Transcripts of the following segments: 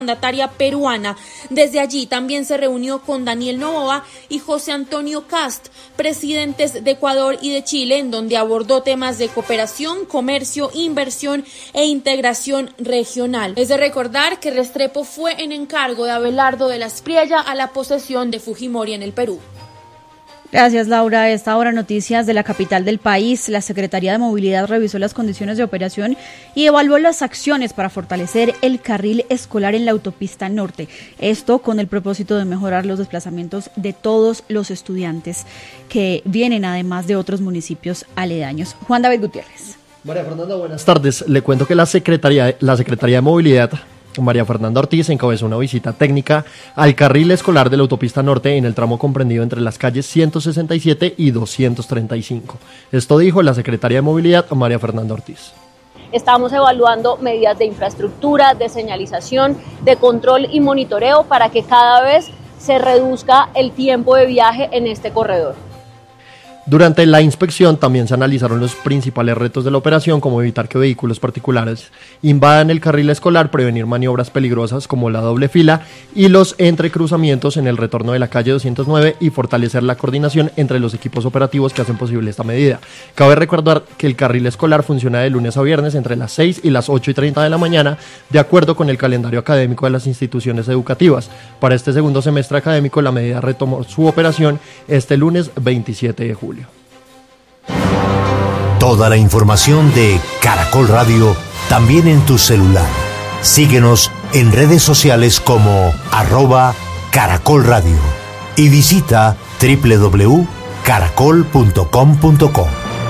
mandataria peruana. Desde allí también se reunió con Daniel Noboa y José Antonio Kast, presidentes de Ecuador y de Chile, en donde abordó temas de cooperación, comercio, inversión e integración regional. Es de recordar que Restrepo fue en encargo de Abelardo de la Espriella a la posesión de Fujimori en el Perú. Gracias, Laura. A esta hora, noticias de la capital del país. La Secretaría de Movilidad revisó las condiciones de operación y evaluó las acciones para fortalecer el carril escolar en la autopista norte. Esto con el propósito de mejorar los desplazamientos de todos los estudiantes que vienen además de otros municipios aledaños. Juan David Gutiérrez. María Fernanda, buenas tardes. Le cuento que la Secretaría de Movilidad, María Fernanda Ortiz, encabezó una visita técnica al carril escolar de la autopista norte en el tramo comprendido entre las calles 167 y 235. Esto dijo la Secretaria de Movilidad, María Fernanda Ortiz. Estamos evaluando medidas de infraestructura, de señalización, de control y monitoreo para que cada vez se reduzca el tiempo de viaje en este corredor. Durante la inspección también se analizaron los principales retos de la operación, como evitar que vehículos particulares invadan el carril escolar, prevenir maniobras peligrosas como la doble fila y los entrecruzamientos en el retorno de la calle 209 y fortalecer la coordinación entre los equipos operativos que hacen posible esta medida. Cabe recordar que el carril escolar funciona de lunes a viernes entre las 6 y las 8:30 de la mañana, de acuerdo con el calendario académico de las instituciones educativas. Para este segundo semestre académico, la medida retomó su operación este lunes 27 de julio. Toda la información de Caracol Radio también en tu celular. Síguenos en redes sociales como @Caracol Radio y visita www.caracol.com.co.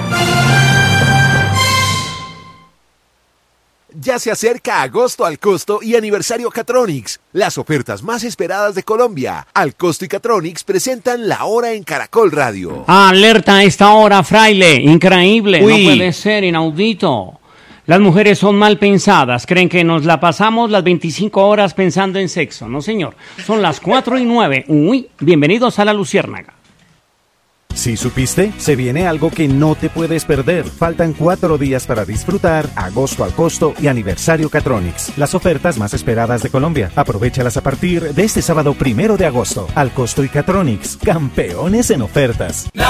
Ya se acerca agosto al costo y aniversario Catronics, las ofertas más esperadas de Colombia. Al costo y Catronics presentan la hora en Caracol Radio. Alerta a esta hora, fraile, increíble, no puede ser, inaudito. Las mujeres son mal pensadas, creen que nos la pasamos las 25 horas pensando en sexo. No, señor, son las 4:09. Uy, bienvenidos a La Luciérnaga. ¿Sí supiste? Se viene algo que no te puedes perder. Faltan 4 días para disfrutar agosto al costo y aniversario Catronics, las ofertas más esperadas de Colombia. Aprovéchalas a partir de este sábado 1 de agosto. Al costo y Catronics, campeones en ofertas.